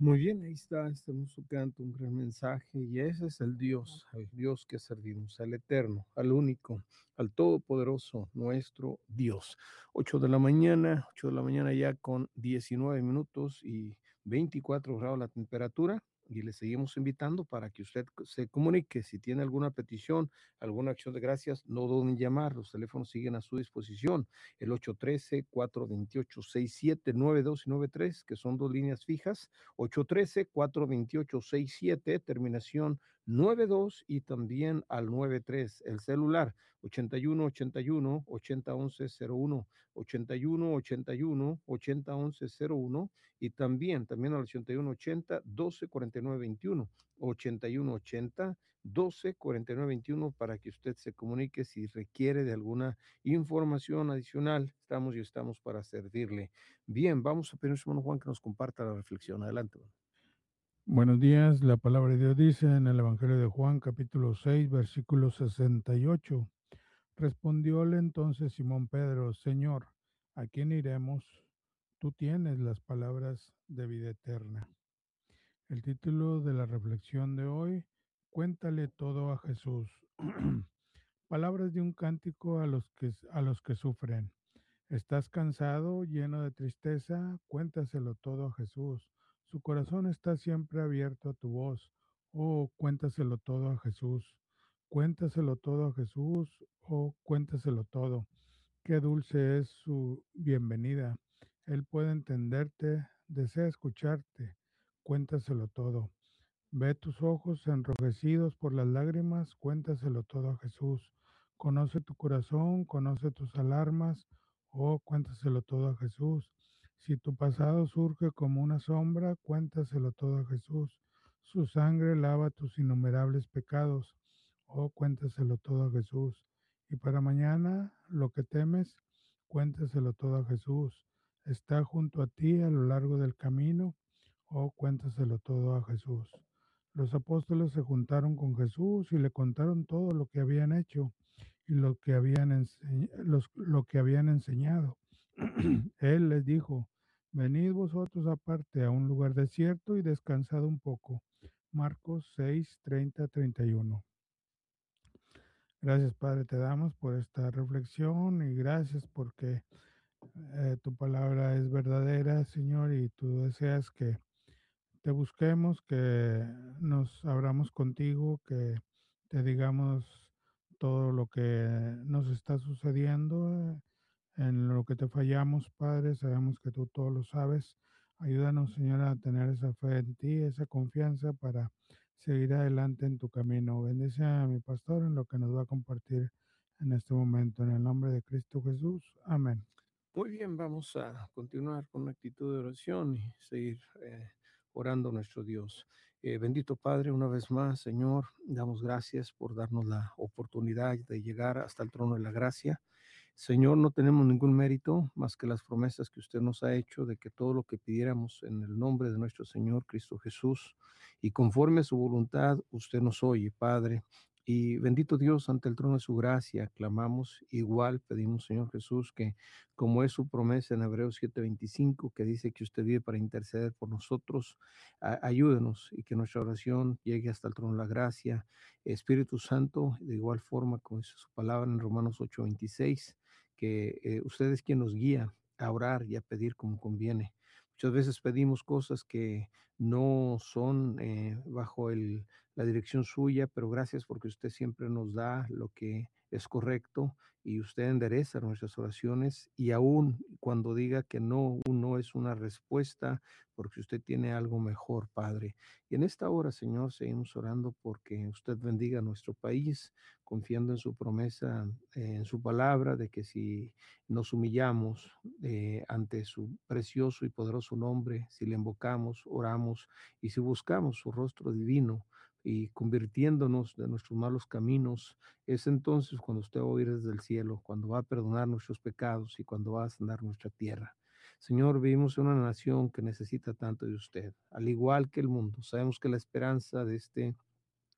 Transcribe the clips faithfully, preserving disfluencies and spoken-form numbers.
Muy bien, ahí está este hermoso canto, un gran mensaje, y ese es el Dios, el Dios que servimos, al eterno, al único, al todopoderoso, nuestro Dios. Ocho de la mañana, ocho de la mañana ya con diecinueve minutos y veinticuatro grados la temperatura, y le seguimos invitando para que usted se comunique. Si tiene alguna petición, alguna acción de gracias, no duden en llamar, los teléfonos siguen a su disposición, el ocho uno tres, cuatro dos ocho, seis siete nueve dos y nueve tres, que son dos líneas fijas, ocho uno tres, cuatro dos ocho, seis siete, terminación nueve dos, y también al nueve tres, el celular ochenta y uno ochenta y uno, ochenta once cero uno, ochenta y uno ochenta y uno, ochenta once cero uno, y también, también al ochenta y uno ochenta, doce cuarenta y nueve veintiuno, ochenta y uno ochenta, doce cuarenta y nueve veintiuno, para que usted se comunique si requiere de alguna información adicional. Estamos y estamos para servirle. Bien, vamos a pedir a hermano Juan que nos comparta la reflexión. Adelante. Buenos días, la palabra de Dios dice en el Evangelio de Juan, capítulo seis, versículo sesenta y ocho. Respondióle entonces Simón Pedro: Señor, ¿a quién iremos? Tú tienes las palabras de vida eterna. El título de la reflexión de hoy: Cuéntale todo a Jesús. Palabras de un cántico a los que, a los que sufren. ¿Estás cansado, lleno de tristeza? Cuéntaselo todo a Jesús. Su corazón está siempre abierto a tu voz. Oh, cuéntaselo todo a Jesús. Cuéntaselo todo a Jesús. Oh, cuéntaselo todo. Qué dulce es su bienvenida. Él puede entenderte, desea escucharte. Cuéntaselo todo. Ve tus ojos enrojecidos por las lágrimas, cuéntaselo todo a Jesús. Conoce tu corazón, conoce tus alarmas, oh, cuéntaselo todo a Jesús. Si tu pasado surge como una sombra, cuéntaselo todo a Jesús. Su sangre lava tus innumerables pecados, oh, cuéntaselo todo a Jesús. Y para mañana, lo que temes, cuéntaselo todo a Jesús. Está junto a ti a lo largo del camino, oh, cuéntaselo todo a Jesús. Los apóstoles se juntaron con Jesús y le contaron todo lo que habían hecho y lo que habían, ense- los- lo que habían enseñado. Él les dijo: venid vosotros aparte a un lugar desierto y descansad un poco. Marcos seis, treinta, treinta y uno. Gracias, Padre, te damos por esta reflexión y gracias porque eh, tu palabra es verdadera, Señor, y tú deseas que te busquemos, que nos abramos contigo, que te digamos todo lo que nos está sucediendo, eh, en lo que te fallamos, Padre. Sabemos que tú todo lo sabes. Ayúdanos, Señor, a tener esa fe en ti, esa confianza para seguir adelante en tu camino. Bendice a mi pastor en lo que nos va a compartir en este momento. En el nombre de Cristo Jesús. Amén. Muy bien, vamos a continuar con una actitud de oración y seguir eh, orando a nuestro Dios. Eh, bendito Padre, una vez más, Señor, damos gracias por darnos la oportunidad de llegar hasta el trono de la gracia. Señor, no tenemos ningún mérito más que las promesas que usted nos ha hecho de que todo lo que pidiéramos en el nombre de nuestro Señor Cristo Jesús y conforme a su voluntad, usted nos oye, Padre. Y bendito Dios, ante el trono de su gracia, clamamos igual, pedimos, Señor Jesús, que como es su promesa en Hebreos siete veinticinco, que dice que usted vive para interceder por nosotros, a- ayúdenos y que nuestra oración llegue hasta el trono de la gracia. Espíritu Santo, de igual forma, como dice su palabra en Romanos ocho veintiséis, que eh, usted es quien nos guía a orar y a pedir como conviene. Muchas veces pedimos cosas que no son eh, bajo el, la dirección suya, pero gracias porque usted siempre nos da lo que es correcto y usted endereza nuestras oraciones, y aún cuando diga que no, un no es una respuesta porque usted tiene algo mejor, Padre. Y en esta hora, Señor, seguimos orando porque usted bendiga a nuestro país, confiando en su promesa, eh, en su palabra, de que si nos humillamos eh, ante su precioso y poderoso nombre, si le invocamos, oramos y si buscamos su rostro divino y convirtiéndonos de nuestros malos caminos, es entonces cuando usted va a oír desde el cielo, cuando va a perdonar nuestros pecados y cuando va a sanar nuestra tierra. Señor, vivimos en una nación que necesita tanto de usted, al igual que el mundo. Sabemos que la esperanza de este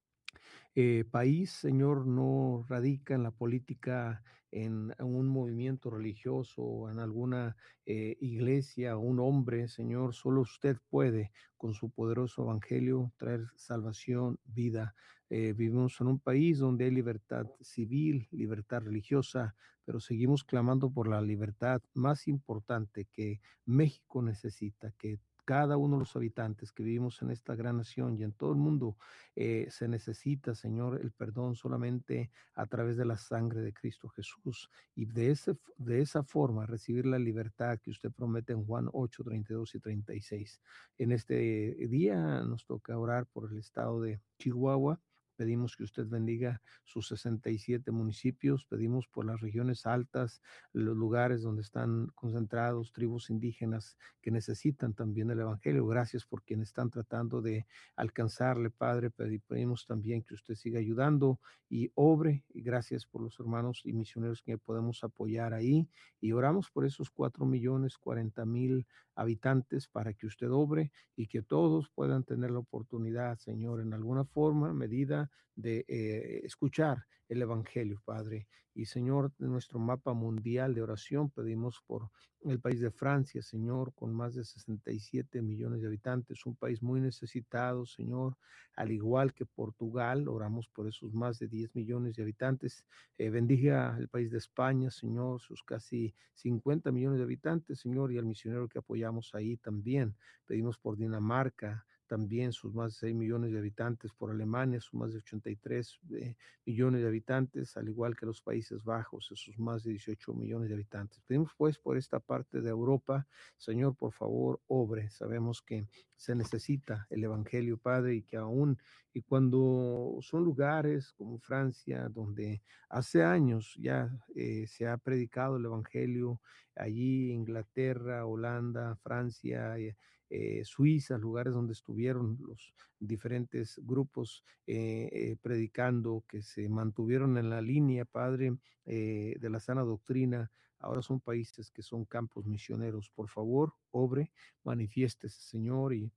eh, país, Señor, no radica en la política, en un movimiento religioso o en alguna eh, iglesia o un hombre, Señor. Solo usted puede, con su poderoso evangelio, traer salvación, vida. Eh, vivimos en un país donde hay libertad civil, libertad religiosa, pero seguimos clamando por la libertad más importante que México necesita, que cada uno de los habitantes que vivimos en esta gran nación y en todo el mundo eh, se necesita, Señor, el perdón solamente a través de la sangre de Cristo Jesús. Y de, ese, de esa forma recibir la libertad que usted promete en Juan ocho treinta y dos y treinta y seis. En este día nos toca orar por el estado de Chihuahua. Pedimos que usted bendiga sus sesenta y siete municipios, pedimos por las regiones altas, los lugares donde están concentrados tribus indígenas que necesitan también el Evangelio. Gracias por quienes están tratando de alcanzarle, Padre. Pedimos también que usted siga ayudando y obre. Y gracias por los hermanos y misioneros que podemos apoyar ahí. Y oramos por esos cuatro millones cuarenta mil habitantes para que usted obre y que todos puedan tener la oportunidad, Señor, en alguna forma, medida de eh, escuchar el Evangelio, Padre. Y Señor, de nuestro mapa mundial de oración, pedimos por el país de Francia, Señor, con más de sesenta y siete millones de habitantes, un país muy necesitado, Señor, al igual que Portugal, oramos por esos más de diez millones de habitantes. Eh, bendiga el país de España, Señor, sus casi cincuenta millones de habitantes, Señor, y al misionero que apoyamos ahí también. Pedimos por Dinamarca, también sus más de seis millones de habitantes, por Alemania, sus más de ochenta y tres eh, millones de habitantes, al igual que los Países Bajos, sus más de dieciocho millones de habitantes. Pedimos pues por esta parte de Europa, Señor, por favor, obre. Sabemos que se necesita el Evangelio, Padre, y que aún, y cuando son lugares como Francia, donde hace años ya eh, se ha predicado el Evangelio, allí Inglaterra, Holanda, Francia, eh, eh, Suiza, lugares donde estuvieron los diferentes grupos eh, eh, predicando, que se mantuvieron en la línea, Padre, eh, de la sana doctrina. Ahora son países que son campos misioneros. Por favor, obre, manifiéstese, Señor, y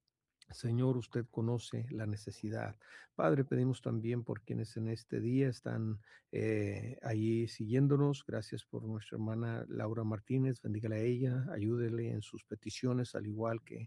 Señor, usted conoce la necesidad. Padre, pedimos también por quienes en este día están eh, allí siguiéndonos. Gracias por nuestra hermana Laura Martínez. Bendígala a ella, ayúdele en sus peticiones, al igual que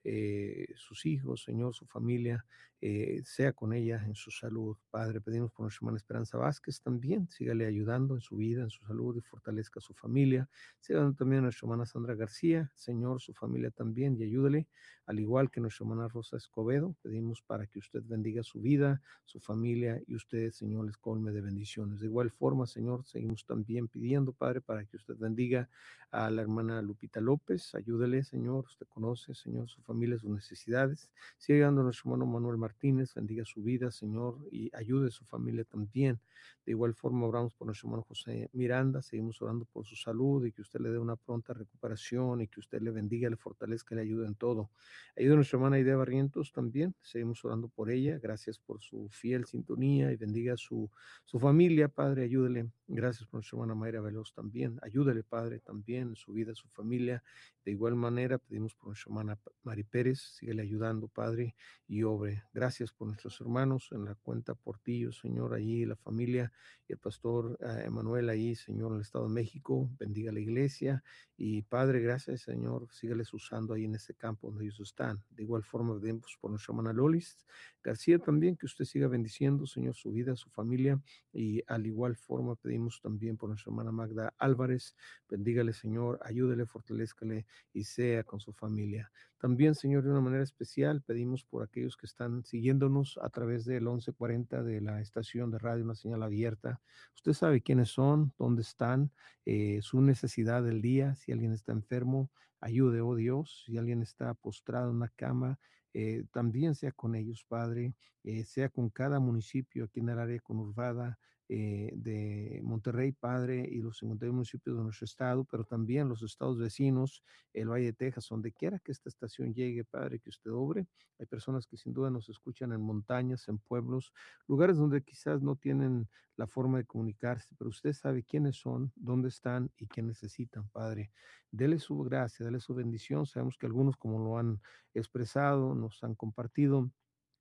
eh, sus hijos, Señor, su familia, eh, sea con ella en su salud. Padre, pedimos por nuestra hermana Esperanza Vázquez también. Sígale ayudando en su vida, en su salud y fortalezca a su familia. Siga también a nuestra hermana Sandra García, Señor, su familia también, y ayúdele al igual que nuestra hermana Rosa Escobedo. Pedimos para que usted bendiga su vida, su familia y usted, Señor, les colme de bendiciones. De igual forma, Señor, seguimos también pidiendo, Padre, para que usted bendiga a la hermana Lupita López. Ayúdele, Señor, usted conoce, Señor, su familia, sus necesidades. Sigue dando a nuestro hermano Manuel Martínez, bendiga su vida, Señor, y ayude a su familia también. De igual forma, oramos por nuestro hermano José Miranda, seguimos orando por su salud y que usted le dé una pronta recuperación y que usted le bendiga, le fortalezca y le ayude en todo. Ayuda a nuestra hermana Idea Barrientos también. Seguimos orando por ella. Gracias por su fiel sintonía y bendiga su, su familia, Padre. Ayúdele. Gracias por nuestra hermana Mayra Veloz también. Ayúdele, Padre, también en su vida, su familia. De igual manera, pedimos por nuestra hermana Mari Pérez. Síguele ayudando, Padre, y obre. Gracias por nuestros hermanos en la cuenta Portillo, Señor, allí, la familia y el pastor eh, Emanuel ahí, Señor, en el Estado de México. Bendiga la iglesia. Y Padre, gracias, Señor. Sígueles usando ahí en ese campo donde ellos están. De igual forma, pedimos por nuestra hermana Lolis García también, que usted siga bendiciendo, Señor, su vida, su familia. Y al igual forma, pedimos también por nuestra hermana Magda Álvarez. Bendígale, Señor, ayúdele, fortalezcale y sea con su familia. También, Señor, de una manera especial, pedimos por aquellos que están siguiéndonos a través del once cuarenta de la estación de radio, una señal abierta. Usted sabe quiénes son, dónde están, eh, su necesidad del día. Si alguien está enfermo, ayude, oh Dios. Si alguien está postrado en una cama, eh, también sea con ellos, Padre. Eh, sea con cada municipio aquí en el área conurbada eh, de Monterrey, Padre, y los cincuenta y uno municipios de nuestro estado, pero también los estados vecinos, el Valle de Texas, donde quiera que esta estación llegue, Padre, que usted obre. Hay personas que sin duda nos escuchan en montañas, en pueblos, lugares donde quizás no tienen la forma de comunicarse, pero usted sabe quiénes son, dónde están y qué necesitan, Padre. Dele su gracia, dele su bendición. Sabemos que algunos, como lo han expresado, nos han compartido,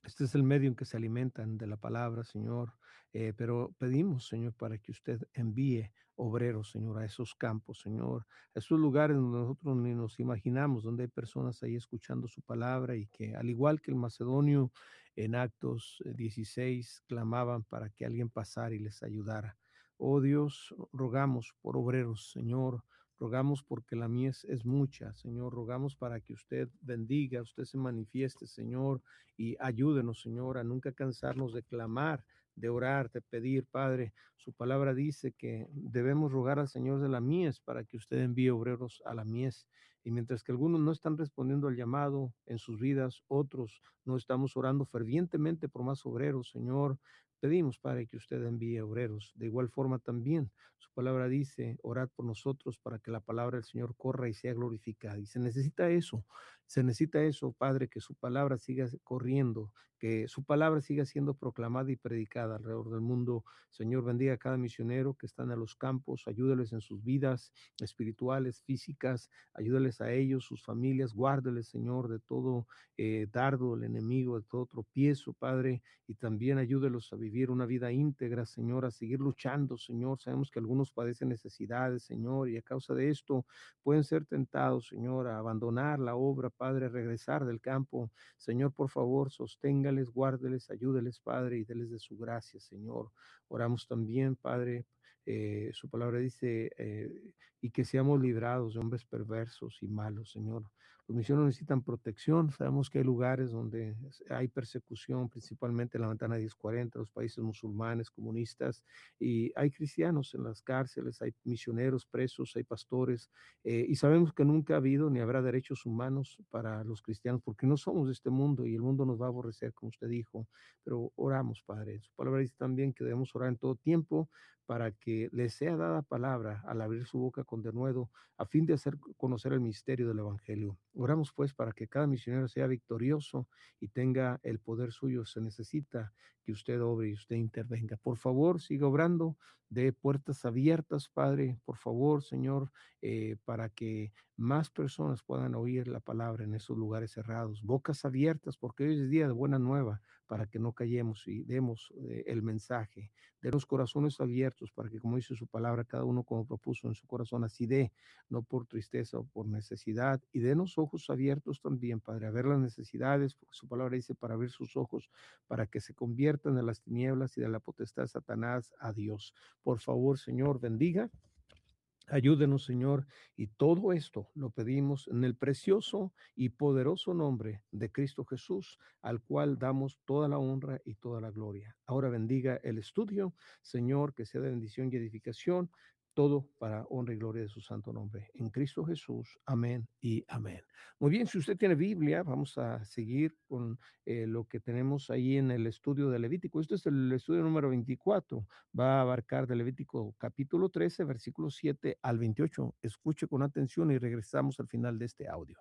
Este es el medio en que se alimentan de la palabra, Señor, eh, pero pedimos, Señor, para que usted envíe obreros, Señor, a esos campos, Señor, a esos lugares donde nosotros ni nos imaginamos, donde hay personas ahí escuchando su palabra y que, al igual que el macedonio en Actos eh, dieciséis, clamaban para que alguien pasara y les ayudara. Oh Dios, rogamos por obreros, Señor, rogamos porque la mies es mucha, Señor, rogamos para que usted bendiga, usted se manifieste, Señor, y ayúdenos, Señor, a nunca cansarnos de clamar, de orar, de pedir, Padre. Su palabra dice que debemos rogar al Señor de la mies para que usted envíe obreros a la mies. Y mientras que algunos no están respondiendo al llamado en sus vidas, otros no estamos orando fervientemente por más obreros, Señor. Pedimos, Padre, que usted envíe obreros. De igual forma también, su palabra dice, orad por nosotros para que la palabra del Señor corra y sea glorificada. Y se necesita eso, se necesita eso, Padre, que su palabra siga corriendo, que su palabra siga siendo proclamada y predicada alrededor del mundo. Señor, bendiga a cada misionero que están en los campos, ayúdeles en sus vidas espirituales, físicas, ayúdeles a ellos, sus familias, guárdeles, Señor, de todo eh, dardo del enemigo, de todo tropiezo, Padre, y también ayúdelos a vivir una vida íntegra, Señor, a seguir luchando, Señor. Sabemos que algunos padecen necesidades, Señor, y a causa de esto pueden ser tentados, Señor, a abandonar la obra, Padre, a regresar del campo. Señor, por favor, sosténgales, guárdeles, ayúdeles, Padre, y déles de su gracia, Señor. Oramos también, Padre, eh, su palabra dice, eh, y que seamos librados de hombres perversos y malos, Señor. Los misioneros necesitan protección. Sabemos que hay lugares donde hay persecución, principalmente en la Ventana diez cuarenta, los países musulmanes, comunistas, y hay cristianos en las cárceles, hay misioneros presos, hay pastores, eh, y sabemos que nunca ha habido ni habrá derechos humanos para los cristianos, porque no somos de este mundo y el mundo nos va a aborrecer, como usted dijo, pero oramos, Padre. Su palabra dice también que debemos orar en todo tiempo para que les sea dada palabra al abrir su boca con denuedo, a fin de hacer conocer el misterio del Evangelio. Oramos pues para que cada misionero sea victorioso y tenga el poder suyo. Se necesita que usted obre y usted intervenga. Por favor, siga obrando, de puertas abiertas, Padre, por favor, Señor, eh, para que más personas puedan oír la palabra en esos lugares cerrados, bocas abiertas, porque hoy es día de buena nueva, para que no callemos y demos eh, el mensaje, de los corazones abiertos, para que, como dice su palabra, cada uno como propuso en su corazón, así dé, no por tristeza o por necesidad, y denos ojos abiertos también, Padre, a ver las necesidades, porque su palabra dice para abrir sus ojos, para que se conviertan de las tinieblas y de la potestad de Satanás a Dios. Por favor, Señor, bendiga. Ayúdenos, Señor, y todo esto lo pedimos en el precioso y poderoso nombre de Cristo Jesús, al cual damos toda la honra y toda la gloria. Ahora bendiga el estudio, Señor, que sea de bendición y edificación, todo para honra y gloria de su santo nombre. En Cristo Jesús, amén y amén. Muy bien, si usted tiene Biblia, vamos a seguir con eh, lo que tenemos ahí en el estudio de Levítico. Este es el estudio número veinticuatro. Va a abarcar de Levítico capítulo trece, versículos siete al veintiocho. Escuche con atención y regresamos al final de este audio.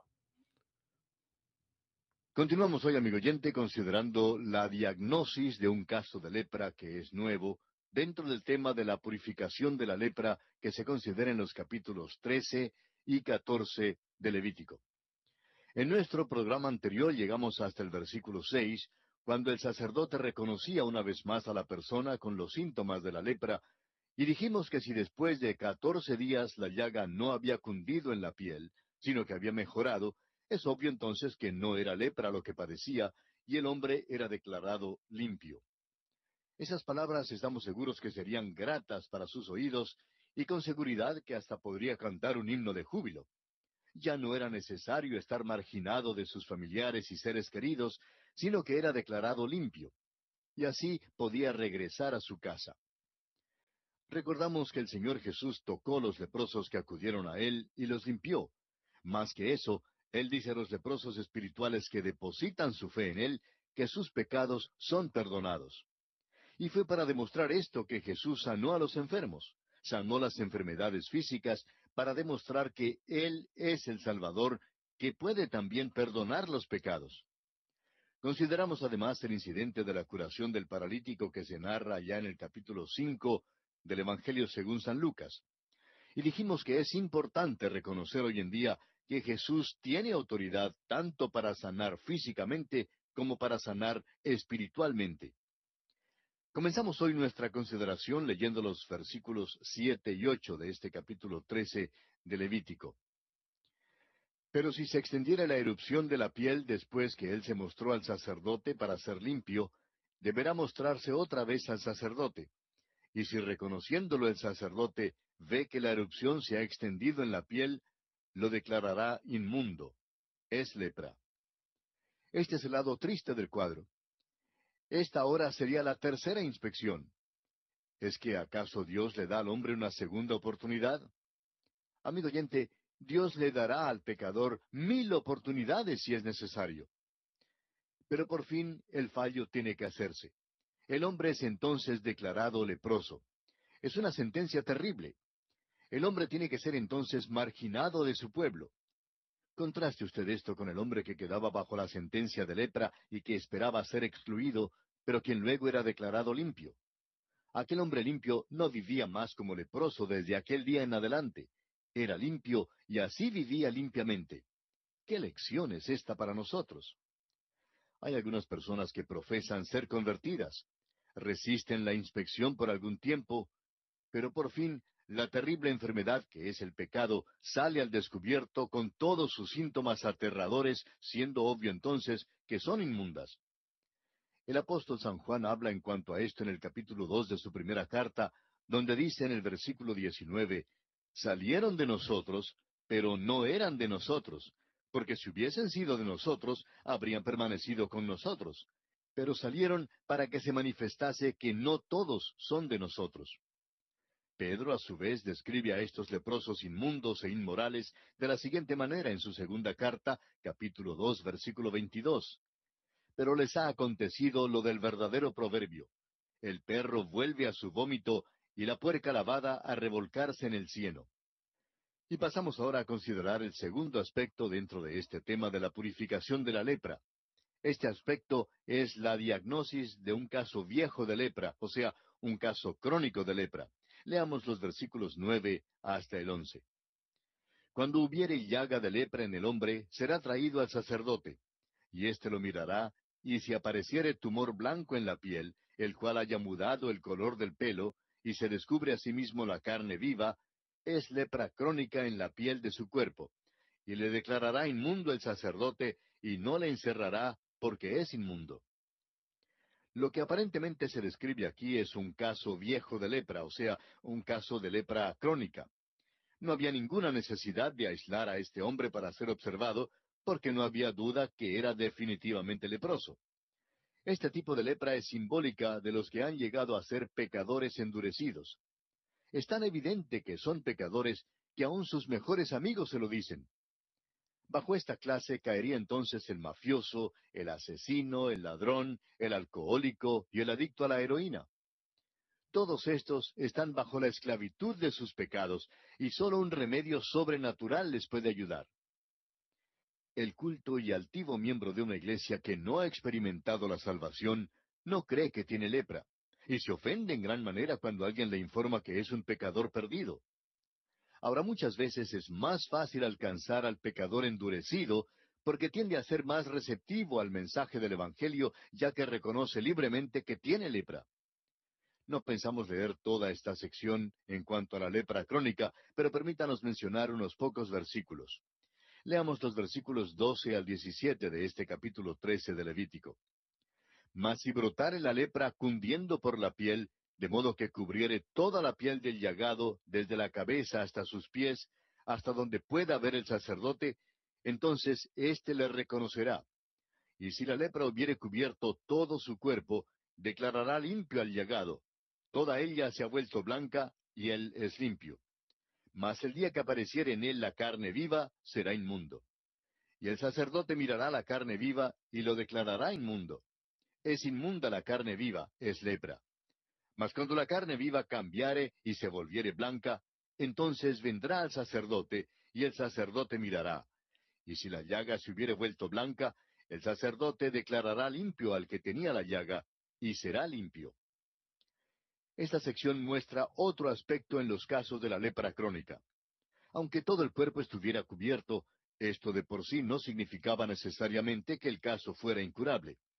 Continuamos hoy, amigo oyente, considerando la diagnosis de un caso de lepra que es nuevo dentro del tema de la purificación de la lepra que se considera en los capítulos trece y catorce de Levítico. En nuestro programa anterior llegamos hasta el versículo seis, cuando el sacerdote reconocía una vez más a la persona con los síntomas de la lepra, y dijimos que si después de catorce días la llaga no había cundido en la piel, sino que había mejorado, es obvio entonces que no era lepra lo que padecía, y el hombre era declarado limpio. Esas palabras estamos seguros que serían gratas para sus oídos, y con seguridad que hasta podría cantar un himno de júbilo. Ya no era necesario estar marginado de sus familiares y seres queridos, sino que era declarado limpio, y así podía regresar a su casa. Recordamos que el Señor Jesús tocó los leprosos que acudieron a Él y los limpió. Más que eso, Él dice a los leprosos espirituales que depositan su fe en Él, que sus pecados son perdonados. Y fue para demostrar esto que Jesús sanó a los enfermos, sanó las enfermedades físicas, para demostrar que Él es el Salvador, que puede también perdonar los pecados. Consideramos además el incidente de la curación del paralítico que se narra ya en el capítulo cinco del Evangelio según San Lucas. Y dijimos que es importante reconocer hoy en día que Jesús tiene autoridad tanto para sanar físicamente como para sanar espiritualmente. Comenzamos hoy nuestra consideración leyendo los versículos siete y ocho de este capítulo trece de Levítico. Pero si se extendiera la erupción de la piel después que él se mostró al sacerdote para ser limpio, deberá mostrarse otra vez al sacerdote. Y si reconociéndolo el sacerdote ve que la erupción se ha extendido en la piel, lo declarará inmundo. Es lepra. Este es el lado triste del cuadro. Esta ahora sería la tercera inspección. ¿Es que acaso Dios le da al hombre una segunda oportunidad? Amigo oyente, Dios le dará al pecador mil oportunidades si es necesario. Pero por fin el fallo tiene que hacerse. El hombre es entonces declarado leproso. Es una sentencia terrible. El hombre tiene que ser entonces marginado de su pueblo. Contraste usted esto con el hombre que quedaba bajo la sentencia de lepra y que esperaba ser excluido, pero quien luego era declarado limpio. Aquel hombre limpio no vivía más como leproso desde aquel día en adelante. Era limpio y así vivía limpiamente. ¿Qué lección es esta para nosotros? Hay algunas personas que profesan ser convertidas. Resisten la inspección por algún tiempo, pero por fin la terrible enfermedad que es el pecado sale al descubierto con todos sus síntomas aterradores, siendo obvio entonces que son inmundas. El apóstol San Juan habla en cuanto a esto en el capítulo dos de su primera carta, donde dice en el versículo diecinueve, salieron de nosotros, pero no eran de nosotros, porque si hubiesen sido de nosotros, habrían permanecido con nosotros. Pero salieron para que se manifestase que no todos son de nosotros. Pedro, a su vez, describe a estos leprosos inmundos e inmorales de la siguiente manera en su segunda carta, capítulo dos, versículo veintidós. Pero les ha acontecido lo del verdadero proverbio. El perro vuelve a su vómito y la puerca lavada a revolcarse en el cieno. Y pasamos ahora a considerar el segundo aspecto dentro de este tema de la purificación de la lepra. Este aspecto es la diagnosis de un caso viejo de lepra, o sea, un caso crónico de lepra. Leamos los versículos nueve hasta el once. Cuando hubiere llaga de lepra en el hombre, será traído al sacerdote, y éste lo mirará, y si apareciere tumor blanco en la piel, el cual haya mudado el color del pelo, y se descubre asimismo la carne viva, es lepra crónica en la piel de su cuerpo, y le declarará inmundo el sacerdote, y no le encerrará, porque es inmundo. Lo que aparentemente se describe aquí es un caso viejo de lepra, o sea, un caso de lepra crónica. No había ninguna necesidad de aislar a este hombre para ser observado, porque no había duda que era definitivamente leproso. Este tipo de lepra es simbólica de los que han llegado a ser pecadores endurecidos. Es tan evidente que son pecadores que aun sus mejores amigos se lo dicen. Bajo esta clase caería entonces el mafioso, el asesino, el ladrón, el alcohólico y el adicto a la heroína. Todos estos están bajo la esclavitud de sus pecados, y sólo un remedio sobrenatural les puede ayudar. El culto y altivo miembro de una iglesia que no ha experimentado la salvación no cree que tiene lepra, y se ofende en gran manera cuando alguien le informa que es un pecador perdido. Ahora, muchas veces es más fácil alcanzar al pecador endurecido porque tiende a ser más receptivo al mensaje del Evangelio, ya que reconoce libremente que tiene lepra. No pensamos leer toda esta sección en cuanto a la lepra crónica, pero permítanos mencionar unos pocos versículos. Leamos los versículos doce al diecisiete de este capítulo trece de Levítico. Mas si brotare la lepra cundiendo por la piel, de modo que cubriere toda la piel del llagado, desde la cabeza hasta sus pies, hasta donde pueda ver el sacerdote, entonces éste le reconocerá. Y si la lepra hubiere cubierto todo su cuerpo, declarará limpio al llagado. Toda ella se ha vuelto blanca, y él es limpio. Mas el día que apareciere en él la carne viva, será inmundo. Y el sacerdote mirará la carne viva, y lo declarará inmundo. Es inmunda la carne viva, es lepra. Mas cuando la carne viva cambiare y se volviere blanca, entonces vendrá al sacerdote, y el sacerdote mirará. Y si la llaga se hubiere vuelto blanca, el sacerdote declarará limpio al que tenía la llaga, y será limpio. Esta sección muestra otro aspecto en los casos de la lepra crónica. Aunque todo el cuerpo estuviera cubierto, esto de por sí no significaba necesariamente que el caso fuera incurable.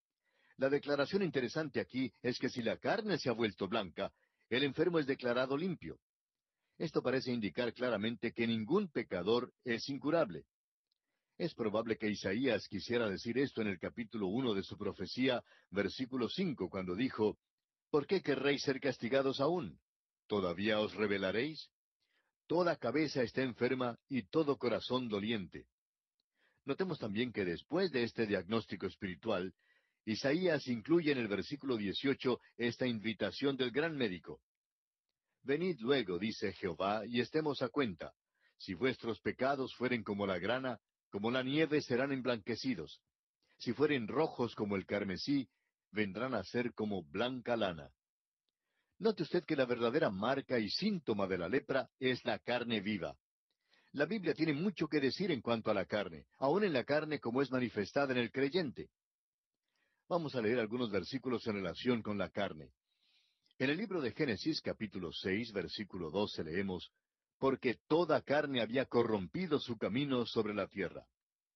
La declaración interesante aquí es que si la carne se ha vuelto blanca, el enfermo es declarado limpio. Esto parece indicar claramente que ningún pecador es incurable. Es probable que Isaías quisiera decir esto en el capítulo uno de su profecía, versículo cinco, cuando dijo, ¿por qué querréis ser castigados aún? ¿Todavía os rebelaréis? Toda cabeza está enferma y todo corazón doliente. Notemos también que después de este diagnóstico espiritual, Isaías incluye en el versículo dieciocho esta invitación del gran médico. Venid luego, dice Jehová, y estemos a cuenta. Si vuestros pecados fueren como la grana, como la nieve serán emblanquecidos. Si fueren rojos como el carmesí, vendrán a ser como blanca lana. Note usted que la verdadera marca y síntoma de la lepra es la carne viva. La Biblia tiene mucho que decir en cuanto a la carne, aun en la carne como es manifestada en el creyente. Vamos a leer algunos versículos en relación con la carne. En el libro de Génesis, capítulo seis, versículo doce, leemos, porque toda carne había corrompido su camino sobre la tierra.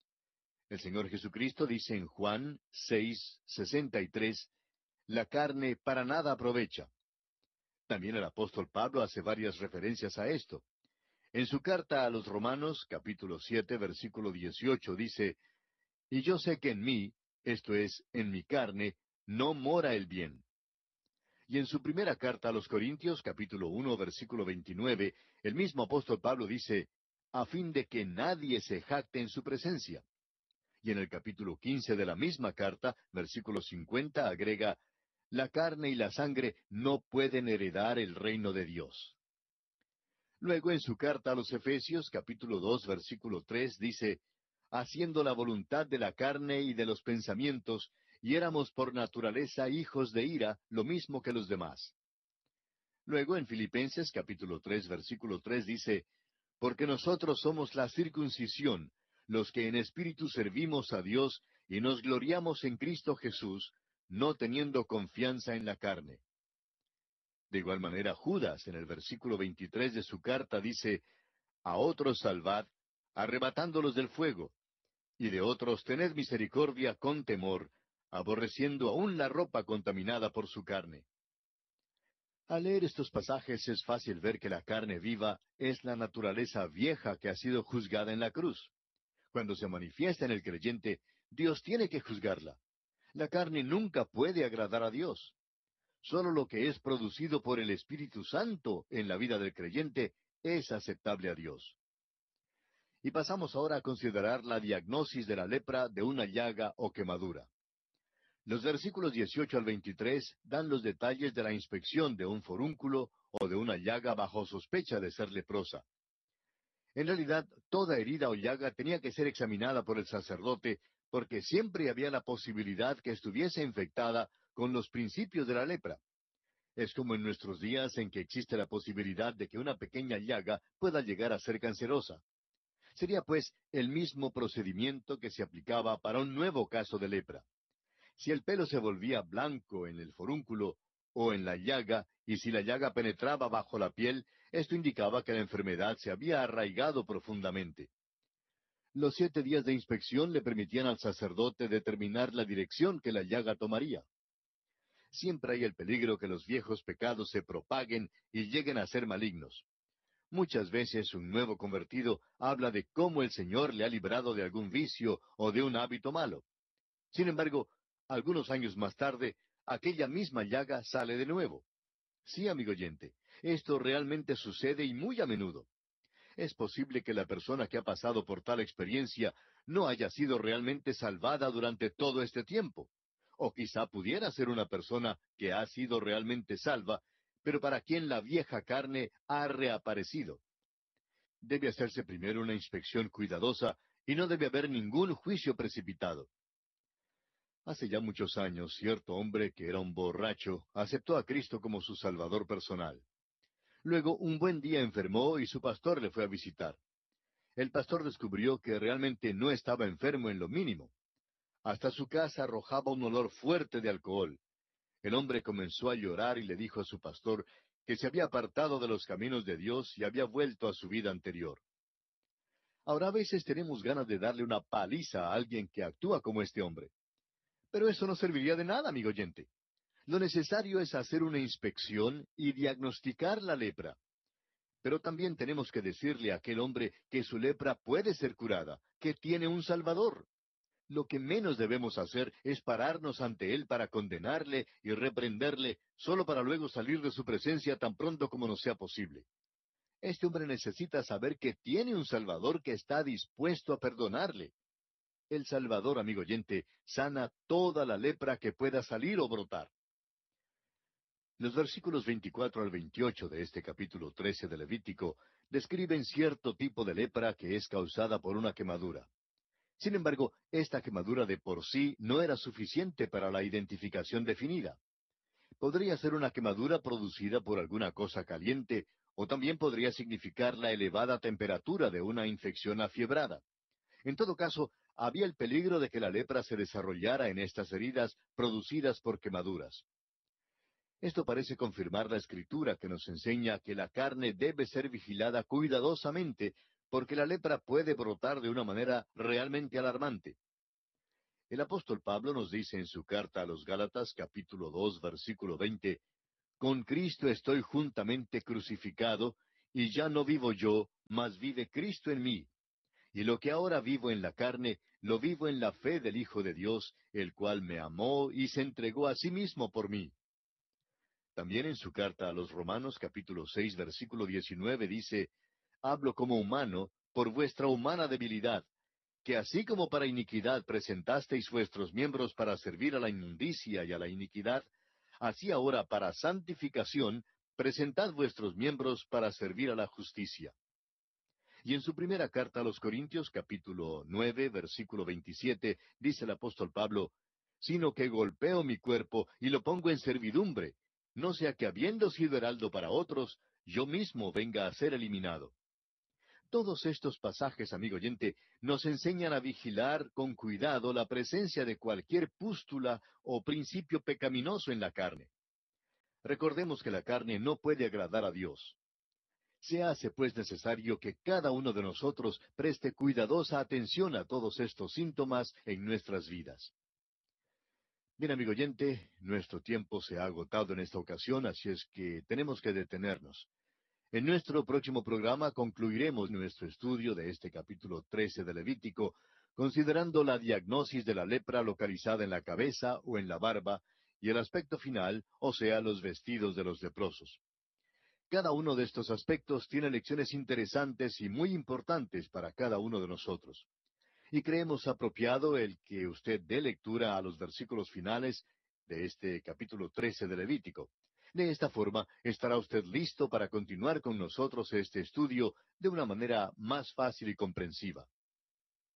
El Señor Jesucristo dice en Juan seis, sesenta y tres, la carne para nada aprovecha. También el apóstol Pablo hace varias referencias a esto. En su carta a los Romanos, capítulo siete, versículo dieciocho, dice, y yo sé que en mí, esto es, en mi carne, no mora el bien. Y en su primera carta a los Corintios, capítulo uno, versículo veintinueve, el mismo apóstol Pablo dice, a fin de que nadie se jacte en su presencia. Y en el capítulo quince de la misma carta, versículo cincuenta, agrega, la carne y la sangre no pueden heredar el reino de Dios. Luego en su carta a los Efesios, capítulo dos, versículo tres, dice, haciendo la voluntad de la carne y de los pensamientos, y éramos por naturaleza hijos de ira, lo mismo que los demás. Luego en Filipenses, capítulo tres, versículo tres, dice, porque nosotros somos la circuncisión, los que en espíritu servimos a Dios y nos gloriamos en Cristo Jesús, no teniendo confianza en la carne. De igual manera, Judas, en el versículo veintitrés de su carta, dice, a otros salvad, arrebatándolos del fuego, y de otros tened misericordia con temor, aborreciendo aún la ropa contaminada por su carne. Al leer estos pasajes es fácil ver que la carne viva es la naturaleza vieja que ha sido juzgada en la cruz. Cuando se manifiesta en el creyente, Dios tiene que juzgarla. La carne nunca puede agradar a Dios. Solo lo que es producido por el Espíritu Santo en la vida del creyente es aceptable a Dios. Y pasamos ahora a considerar la diagnosis de la lepra de una llaga o quemadura. Los versículos dieciocho al veintitrés dan los detalles de la inspección de un forúnculo o de una llaga bajo sospecha de ser leprosa. En realidad, toda herida o llaga tenía que ser examinada por el sacerdote porque siempre había la posibilidad que estuviese infectada con los principios de la lepra. Es como en nuestros días en que existe la posibilidad de que una pequeña llaga pueda llegar a ser cancerosa. Sería pues el mismo procedimiento que se aplicaba para un nuevo caso de lepra. Si el pelo se volvía blanco en el forúnculo o en la llaga, y si la llaga penetraba bajo la piel, esto indicaba que la enfermedad se había arraigado profundamente. Los siete días de inspección le permitían al sacerdote determinar la dirección que la llaga tomaría. Siempre hay el peligro que los viejos pecados se propaguen y lleguen a ser malignos. Muchas veces un nuevo convertido habla de cómo el Señor le ha librado de algún vicio o de un hábito malo. Sin embargo, algunos años más tarde, aquella misma llaga sale de nuevo. Sí, amigo oyente, esto realmente sucede y muy a menudo. Es posible que la persona que ha pasado por tal experiencia no haya sido realmente salvada durante todo este tiempo. O quizá pudiera ser una persona que ha sido realmente salva, pero para quien la vieja carne ha reaparecido. Debe hacerse primero una inspección cuidadosa y no debe haber ningún juicio precipitado. Hace ya muchos años, cierto hombre que era un borracho aceptó a Cristo como su Salvador personal. Luego, un buen día enfermó y su pastor le fue a visitar. El pastor descubrió que realmente no estaba enfermo en lo mínimo. Hasta su casa arrojaba un olor fuerte de alcohol. El hombre comenzó a llorar y le dijo a su pastor que se había apartado de los caminos de Dios y había vuelto a su vida anterior. Ahora a veces tenemos ganas de darle una paliza a alguien que actúa como este hombre. Pero eso no serviría de nada, amigo oyente. Lo necesario es hacer una inspección y diagnosticar la lepra. Pero también tenemos que decirle a aquel hombre que su lepra puede ser curada, que tiene un Salvador. Lo que menos debemos hacer es pararnos ante él para condenarle y reprenderle, solo para luego salir de su presencia tan pronto como nos sea posible. Este hombre necesita saber que tiene un Salvador que está dispuesto a perdonarle. El Salvador, amigo oyente, sana toda la lepra que pueda salir o brotar. Los versículos veinticuatro al veintiocho de este capítulo trece de Levítico describen cierto tipo de lepra que es causada por una quemadura. Sin embargo, esta quemadura de por sí no era suficiente para la identificación definida. Podría ser una quemadura producida por alguna cosa caliente, o también podría significar la elevada temperatura de una infección afiebrada. En todo caso, había el peligro de que la lepra se desarrollara en estas heridas producidas por quemaduras. Esto parece confirmar la Escritura que nos enseña que la carne debe ser vigilada cuidadosamente, porque la lepra puede brotar de una manera realmente alarmante. El apóstol Pablo nos dice en su carta a los Gálatas, capítulo dos, versículo veinte, «Con Cristo estoy juntamente crucificado, y ya no vivo yo, mas vive Cristo en mí. Y lo que ahora vivo en la carne, lo vivo en la fe del Hijo de Dios, el cual me amó y se entregó a sí mismo por mí». También en su carta a los Romanos, capítulo seis, versículo diecinueve, dice, «Hablo como humano, por vuestra humana debilidad, que así como para iniquidad presentasteis vuestros miembros para servir a la inmundicia y a la iniquidad, así ahora para santificación presentad vuestros miembros para servir a la justicia». Y en su primera carta a los Corintios, capítulo nueve, versículo veintisiete, dice el apóstol Pablo, «Sino que golpeo mi cuerpo y lo pongo en servidumbre, no sea que habiendo sido heraldo para otros, yo mismo venga a ser eliminado». Todos estos pasajes, amigo oyente, nos enseñan a vigilar con cuidado la presencia de cualquier pústula o principio pecaminoso en la carne. Recordemos que la carne no puede agradar a Dios. Se hace pues necesario que cada uno de nosotros preste cuidadosa atención a todos estos síntomas en nuestras vidas. Bien, amigo oyente, nuestro tiempo se ha agotado en esta ocasión, así es que tenemos que detenernos. En nuestro próximo programa concluiremos nuestro estudio de este capítulo trece de Levítico, considerando la diagnosis de la lepra localizada en la cabeza o en la barba, y el aspecto final, o sea, los vestidos de los leprosos. Cada uno de estos aspectos tiene lecciones interesantes y muy importantes para cada uno de nosotros. Y creemos apropiado el que usted dé lectura a los versículos finales de este capítulo trece de Levítico. De esta forma, estará usted listo para continuar con nosotros este estudio de una manera más fácil y comprensiva.